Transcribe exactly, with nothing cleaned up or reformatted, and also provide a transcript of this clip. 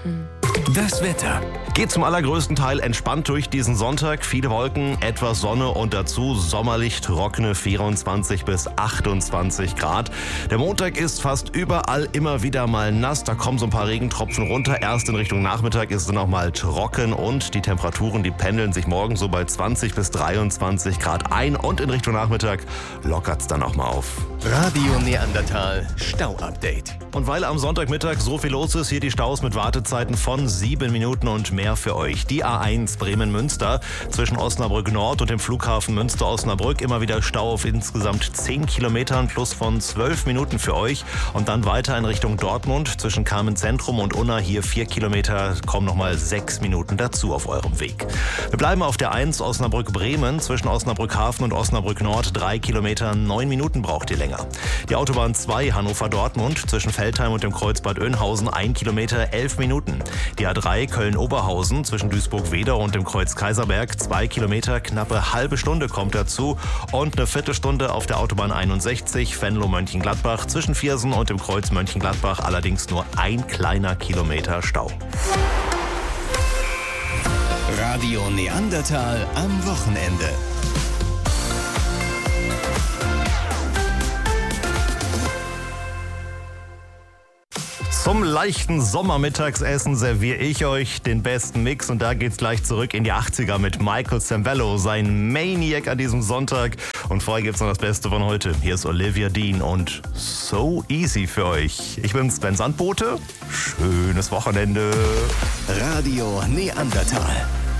Das Wetter. Geht zum allergrößten Teil entspannt durch diesen Sonntag. Viele Wolken, etwas Sonne und dazu sommerlich trockene vierundzwanzig bis achtundzwanzig Grad. Der Montag ist fast überall immer wieder mal nass. Da kommen so ein paar Regentropfen runter. Erst in Richtung Nachmittag ist es noch mal trocken und die Temperaturen, die pendeln sich morgen so bei zwanzig bis dreiundzwanzig Grad ein. Und in Richtung Nachmittag lockert es dann auch mal auf. Radio Neandertal Stau-Update. Und weil am Sonntagmittag so viel los ist, hier die Staus mit Wartezeiten von sieben Minuten und mehr für euch. Die A eins Bremen-Münster zwischen Osnabrück Nord und dem Flughafen Münster-Osnabrück. Immer wieder Stau auf insgesamt zehn Kilometern plus von zwölf Minuten für euch. Und dann weiter in Richtung Dortmund zwischen Kamen Zentrum und Unna. Hier vier Kilometer, kommen nochmal sechs Minuten dazu auf eurem Weg. Wir bleiben auf der eins Osnabrück-Bremen zwischen Osnabrück Hafen und Osnabrück Nord. drei Kilometer, neun Minuten braucht ihr länger. Die Autobahn zwei Hannover-Dortmund zwischen Veltheim und dem Kreuz Bad Oeynhausen. ein Kilometer, elf Minuten. Die A drei Köln-Oberhausen zwischen Duisburg-Wedau und dem Kreuz Kaiserberg. zwei Kilometer, knappe halbe Stunde kommt dazu. Und eine Viertelstunde auf der Autobahn einundsechzig Venlo-Mönchengladbach zwischen Viersen und dem Kreuz Mönchengladbach. Allerdings nur ein kleiner Kilometer Stau. Radio Neandertal am Wochenende. Zum leichten Sommermittagsessen serviere ich euch den besten Mix und da geht's gleich zurück in die achtziger mit Michael Zambello, sein Maniac an diesem Sonntag. Und vorher gibt's noch das Beste von heute. Hier ist Olivia Dean und So Easy für euch. Ich bin Sven Sandbote. Schönes Wochenende. Radio Neandertal.